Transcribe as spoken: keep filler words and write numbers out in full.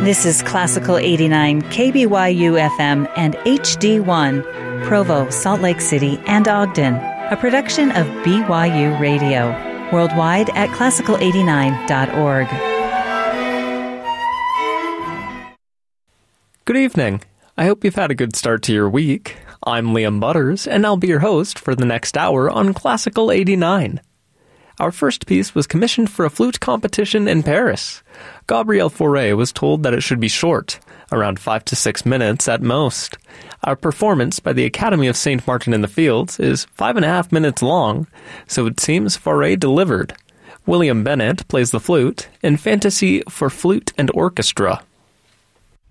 This is Classical eighty-nine, K B Y U F M and H D one, Provo, Salt Lake City, and Ogden, a production of B Y U Radio, worldwide at classical eighty-nine dot org. Good evening. I hope you've had a good start to your week. I'm Liam Butters, and I'll be your host for the next hour on Classical eighty-nine. Our first piece was commissioned for a flute competition in Paris. Gabriel Fauré was told that it should be short, around five to six minutes at most. Our performance by the Academy of Saint Martin in the Fields is five and a half minutes long, so it seems Fauré delivered. William Bennett plays the flute in Fantasy for Flute and Orchestra.